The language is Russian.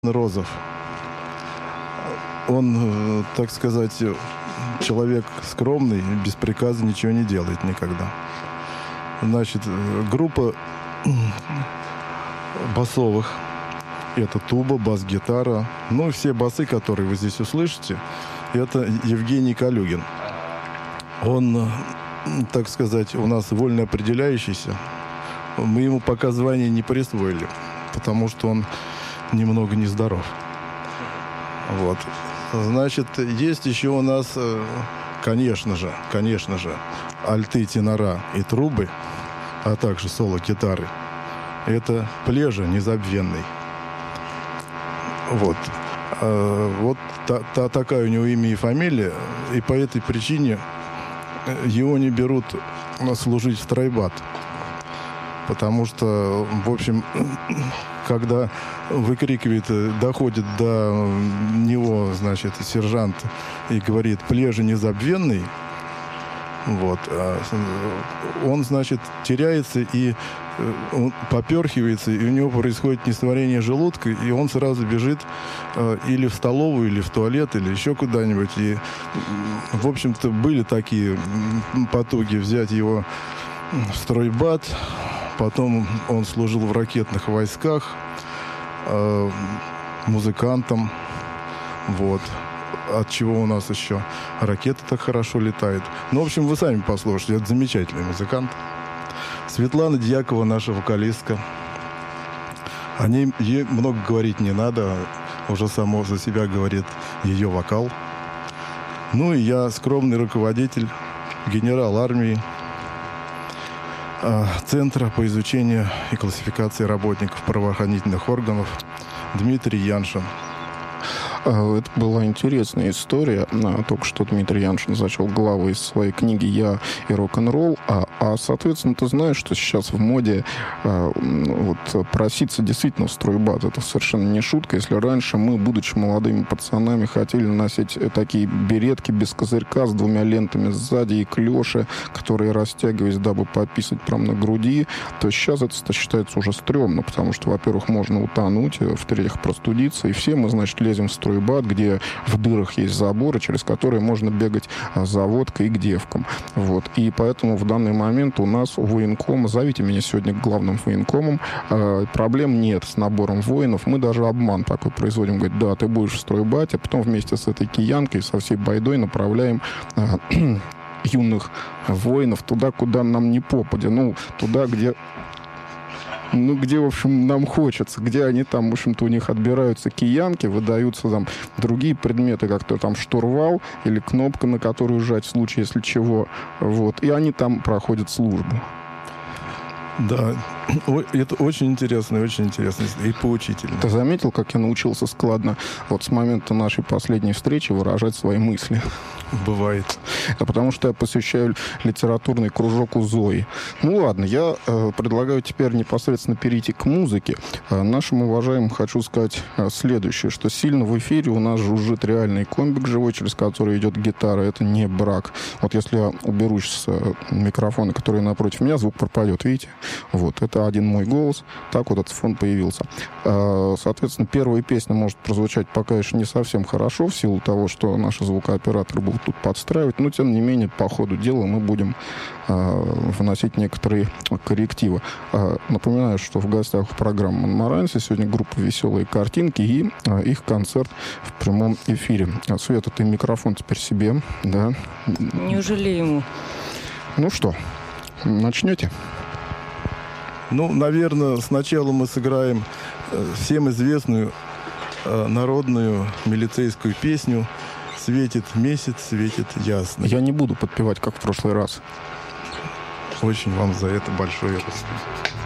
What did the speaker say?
Розов. Он, так сказать, человек скромный, без приказа ничего не делает никогда. Значит, группа басовых. Это туба, бас-гитара. Ну и все басы, которые вы здесь услышите, это Евгений Калюгин. Он, так сказать, у нас вольно определяющийся. Мы ему пока звание не присвоили, потому что он немного нездоров. Вот. Значит, есть еще у нас, конечно же, альты, тенора и трубы, а также соло-гитары. Это Плежа незабвенный. Вот. Вот такая у него имя и фамилия, и по этой причине его не берут служить в стройбат. Потому что, в общем, когда выкрикивает, доходит до него, значит, сержант и говорит «Плежа незабвенный», вот, он, значит, теряется и он поперхивается, и у него происходит несварение желудка, и он сразу бежит или в столовую, или в туалет, или еще куда-нибудь. И, в общем-то, были такие потуги взять его в стройбат. Потом он служил в ракетных войсках, музыкантом. Вот. От чего у нас еще ракеты так хорошо летают. Ну, в общем, вы сами послушайте. Это замечательный музыкант. Светлана Дьякова, наша вокалистка. О ней много говорить не надо. Уже само за себя говорит ее вокал. Ну и я скромный руководитель, генерал армии Центра по изучению и классификации работников правоохранительных органов Дмитрий Яншин. Это была интересная история. Только что Дмитрий Яншин зачел главу из своей книги «Я и рок-н-ролл». Соответственно, ты знаешь, что сейчас в моде вот, проситься действительно в стройбат. Это совершенно не шутка. Если раньше мы, будучи молодыми пацанами, хотели носить такие беретки без козырька с двумя лентами сзади и клёши, которые растягивались, дабы пописать прямо на груди, то сейчас это считается уже стрёмно, потому что, во-первых, можно утонуть, в-третьих, простудиться, и все мы, значит, лезем в стройбат, где в дырах есть заборы, через которые можно бегать за водкой и к девкам. Вот. И поэтому в данный момент у нас у военкома, зовите меня сегодня главным военкомом, проблем нет с набором воинов. Мы даже обман такой производим. Говорит, да, ты будешь в стройбате, а потом вместе с этой киянкой, со всей байдой направляем юных воинов туда, куда нам не попадя. Ну, туда, где, в общем, нам хочется, где они там, в общем-то, у них отбираются киянки, выдаются там другие предметы, как-то там штурвал или кнопка, на которую жать в случае, если чего. Вот. И они там проходят службу. Да, это очень интересно и поучительно. Ты заметил, как я научился складно вот с момента нашей последней встречи выражать свои мысли? Бывает. Это потому что я посещаю литературный кружок у Зои. Ну ладно, я предлагаю теперь непосредственно перейти к музыке. Нашим уважаемым хочу сказать следующее, что сильно в эфире у нас жужжит реальный комбик живой, через который идет гитара. Это не брак. Вот если я уберусь с микрофона, который напротив меня, звук пропадет, видите? Вот, это один мой голос. Так вот этот фон появился. Соответственно, первая песня может прозвучать пока еще не совсем хорошо, в силу того, что наши звукооператоры будут тут подстраивать, но, тем не менее, по ходу дела мы будем вносить некоторые коррективы. Напоминаю, что в гостях программы «Монмаранси» сегодня группа «Веселые картинки» и их концерт в прямом эфире. Света, ты микрофон теперь себе, да? Неужели ему? Ну что, начнете? Ну, наверное, сначала мы сыграем всем известную народную милицейскую песню «Светит месяц, светит ясно». Я не буду подпевать, как в прошлый раз. Очень вам за это большое респект.